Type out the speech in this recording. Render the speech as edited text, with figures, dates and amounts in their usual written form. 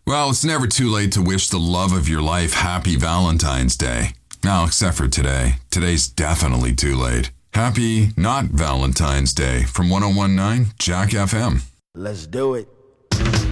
Well, it's never too late to wish the love of your life happy Valentine's Day. Now, except for today. Today's definitely too late. Happy not Valentine's Day from 1019 Jack FM. Let's do it.